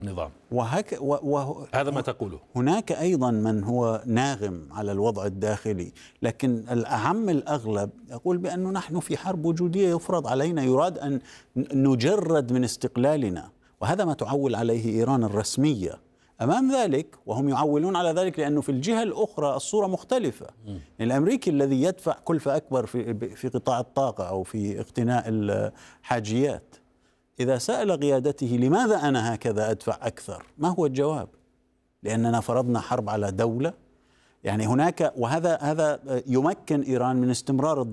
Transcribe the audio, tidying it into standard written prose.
نظام. هذا ما تقوله. هناك أيضا من هو ناغم على الوضع الداخلي، لكن الأعم الأغلب يقول بأنه نحن في حرب وجودية يفرض علينا، يراد أن نجرد من استقلالنا، وهذا ما تعول عليه إيران الرسمية. أمام ذلك، وهم يعولون على ذلك لأنه في الجهة الأخرى الصورة مختلفة. الأمريكي الذي يدفع كلفة أكبر في قطاع الطاقة أو في اقتناء الحاجيات، إذا سأل قيادته لماذا أنا هكذا أدفع أكثر، ما هو الجواب؟ لأننا فرضنا حرب على دولة. يعني هناك، وهذا يمكن إيران من استمرار